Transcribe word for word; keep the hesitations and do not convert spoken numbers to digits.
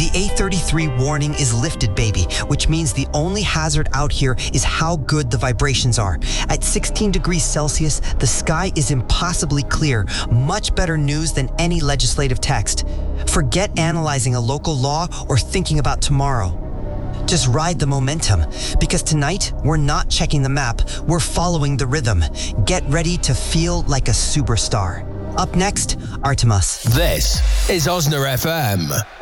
The A thirty-three warning is lifted, baby, which means the only hazard out here is how good the vibrations are. At sixteen degrees Celsius, the sky is impossibly clear. Much better news than any legislative text. Forget analyzing a local law or thinking about tomorrow. Just ride the momentum, because tonight, we're not checking the map, we're following the rhythm. Get ready to feel like a superstar. Up next, Artemis. This is Osna F M.